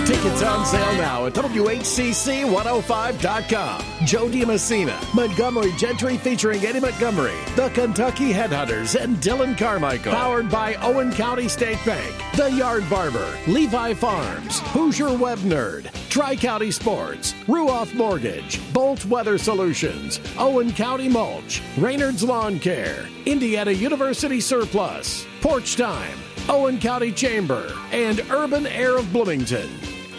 Tickets on sale now at WHCC105.com. Joe DiMessina, Montgomery Gentry featuring Eddie Montgomery, the Kentucky Headhunters, and Dylan Carmichael. Powered by Owen County State Bank, The Yard Barber, Levi Farms, Hoosier Web Nerd, Tri-County Sports, Ruoff Mortgage, Bolt Weather Solutions, Owen County Mulch, Raynard's Lawn Care, Indiana University Surplus, Porch Time, Owen County Chamber, and Urban Air of Bloomington.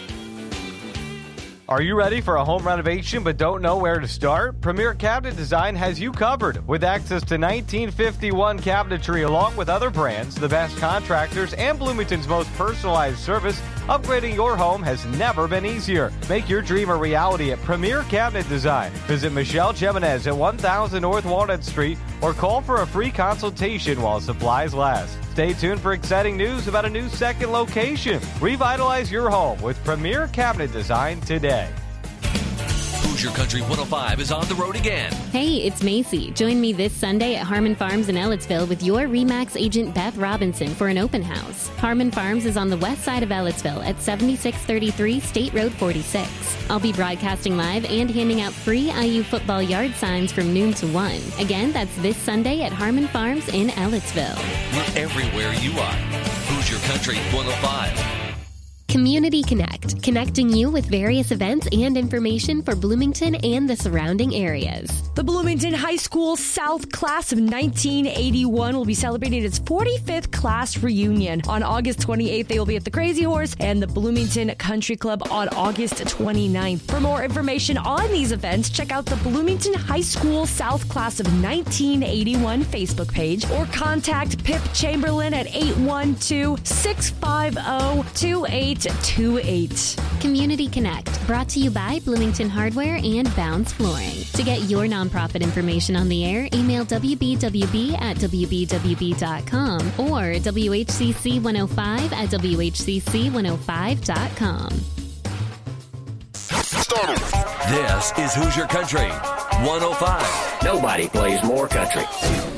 Are you ready for a home renovation but don't know where to start? Premier Cabinet Design has you covered. With access to 1951 cabinetry along with other brands, the best contractors, and Bloomington's most personalized service, upgrading your home has never been easier. Make your dream a reality at Premier Cabinet Design. Visit Michelle Jimenez at 1000 North Walnut Street or call for a free consultation while supplies last. Stay tuned for exciting news about a new second location. Revitalize your home with Premier Cabinet Design today. Hoosier Country 105 is on the road again. Hey, it's Macy. Join me this Sunday at Harmon Farms in Ellettsville with your RE/MAX agent Beth Robinson for an open house. Harmon Farms is on the west side of Ellettsville at 7633 State Road 46. I'll be broadcasting live and handing out free IU football yard signs from noon to 1. Again, that's this Sunday at Harmon Farms in Ellettsville. We're everywhere you are. Hoosier Country 105. Community Connect, connecting you with various events and information for Bloomington and the surrounding areas. The Bloomington High School South Class of 1981 will be celebrating its 45th class reunion. On August 28th, they will be at the Crazy Horse and the Bloomington Country Club on August 29th. For more information on these events, check out the Bloomington High School South Class of 1981 Facebook page or contact Pip Chamberlain at 812-650-2828. Community Connect, brought to you by Bloomington Hardware and Bounds Flooring. To get your nonprofit information on the air, email wbwb@wbwb.com or WHCC105 at WHCC105.com. This is Hoosier Country 105. Nobody plays more country.